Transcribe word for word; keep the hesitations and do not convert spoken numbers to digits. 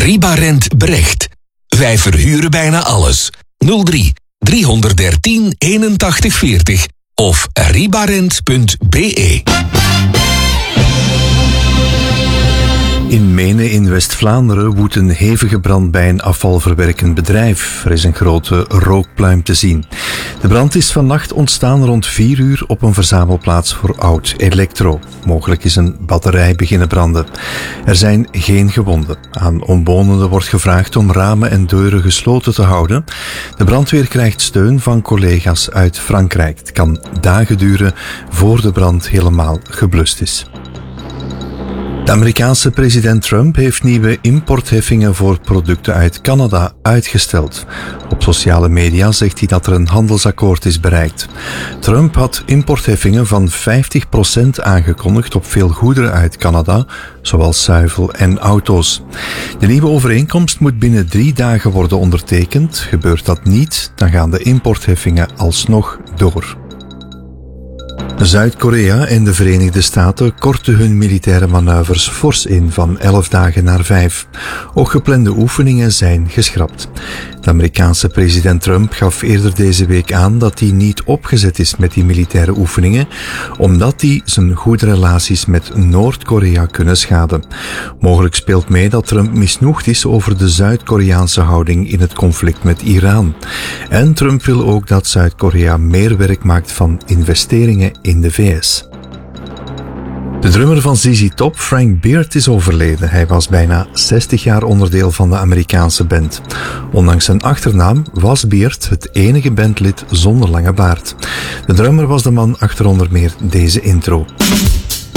Ribarent Brecht. Wij verhuren bijna alles. nul drie driehonderddertien eenentachtig veertig of ribarent punt be. In Menen in West-Vlaanderen woedt een hevige brand bij een afvalverwerkend bedrijf. Er is een grote rookpluim te zien. De brand is vannacht ontstaan rond vier uur op een verzamelplaats voor oud elektro. Mogelijk is een batterij beginnen branden. Er zijn geen gewonden. Aan omwonenden wordt gevraagd om ramen en deuren gesloten te houden. De brandweer krijgt steun van collega's uit Frankrijk. Het kan dagen duren voor de brand helemaal geblust is. De Amerikaanse president Trump heeft nieuwe importheffingen voor producten uit Canada uitgesteld. Op sociale media zegt hij dat er een handelsakkoord is bereikt. Trump had importheffingen van vijftig procent aangekondigd op veel goederen uit Canada, zoals zuivel en auto's. De nieuwe overeenkomst moet binnen drie dagen worden ondertekend. Gebeurt dat niet, dan gaan de importheffingen alsnog door. Zuid-Korea en de Verenigde Staten korten hun militaire manoeuvres fors in van elf dagen naar vijf. Ook geplande oefeningen zijn geschrapt. De Amerikaanse president Trump gaf eerder deze week aan dat hij niet opgezet is met die militaire oefeningen, omdat die zijn goede relaties met Noord-Korea kunnen schaden. Mogelijk speelt mee dat Trump misnoegd is over de Zuid-Koreaanse houding in het conflict met Iran. En Trump wil ook dat Zuid-Korea meer werk maakt van investeringen in de V S. De drummer van Z Z Top, Frank Beard, is overleden. Hij was bijna zestig jaar onderdeel van de Amerikaanse band. Ondanks zijn achternaam was Beard het enige bandlid zonder lange baard. De drummer was de man achter onder meer deze intro.